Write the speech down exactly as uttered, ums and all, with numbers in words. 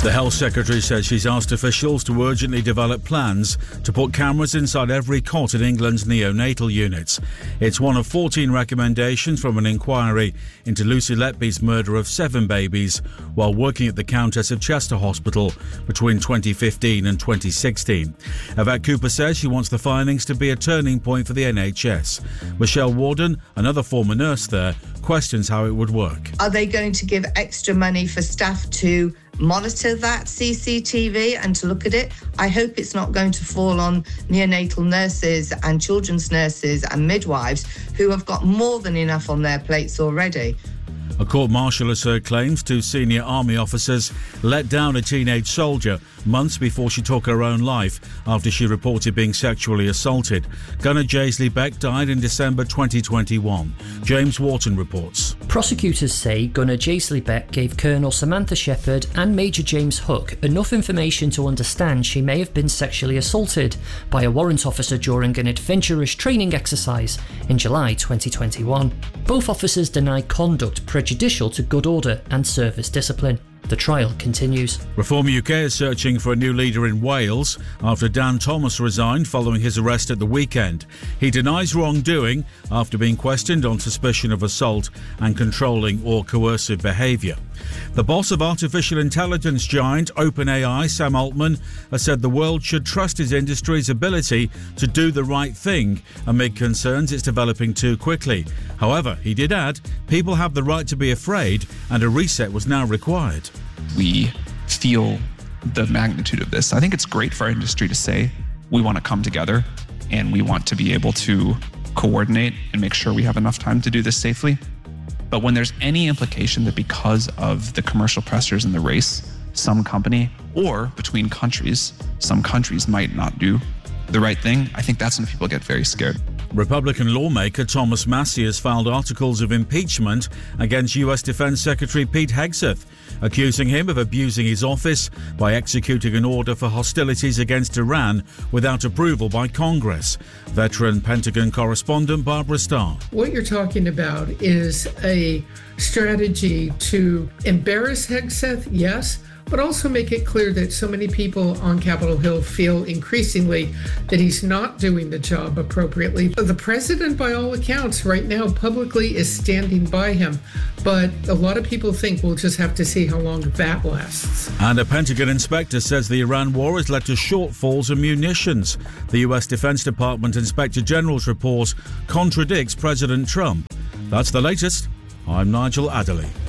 The Health Secretary says she's asked officials to urgently develop plans to put cameras inside every cot in England's neonatal units. It's one of fourteen recommendations from an inquiry into Lucy Letby's murder of seven babies while working at the Countess of Chester Hospital between twenty fifteen and twenty sixteen. Yvette Cooper says she wants the findings to be a turning point for the N H S. Michelle Warden, another former nurse there, questions how it would work. Are they going to give extra money for staff to monitor that C C T V and to look at it? I hope it's not going to fall on neonatal nurses and children's nurses and midwives who have got more than enough on their plates already. A court martial has heard claims two senior army officers let down a teenage soldier months before she took her own life after she reported being sexually assaulted. Gunner Jaisley Beck died in December twenty twenty-one. James Wharton reports. Prosecutors say Gunner Jaisley Beck gave Colonel Samantha Shepherd and Major James Hook enough information to understand she may have been sexually assaulted by a warrant officer during an adventurous training exercise in July twenty twenty-one. Both officers denied conduct prejudicial to good order and service discipline. The trial continues. Reform U K is searching for a new leader in Wales after Dan Thomas resigned following his arrest at the weekend. He denies wrongdoing after being questioned on suspicion of assault and controlling or coercive behaviour. The boss of artificial intelligence giant OpenAI, Sam Altman, has said the world should trust his industry's ability to do the right thing amid concerns it's developing too quickly. However, he did add, people have the right to be afraid and a reset was now required. We feel the magnitude of this. I think it's great for our industry to say we want to come together and we want to be able to coordinate and make sure we have enough time to do this safely. But when there's any implication that because of the commercial pressures in the race, some company or between countries, some countries might not do the right thing, I think that's when people get very scared. Republican lawmaker Thomas Massie has filed articles of impeachment against U S Defense Secretary Pete Hegseth, accusing him of abusing his office by executing an order for hostilities against Iran without approval by Congress. Veteran Pentagon correspondent Barbara Starr. What you're talking about is a strategy to embarrass Hegseth, yes, but also make it clear that so many people on Capitol Hill feel increasingly that he's not doing the job appropriately. The president, by all accounts, right now publicly is standing by him, but a lot of people think we'll just have to see how long that lasts. And a Pentagon inspector says the Iran war has led to shortfalls in munitions. The U S Defense Department Inspector General's report contradicts President Trump. That's the latest. I'm Nigel Adderley.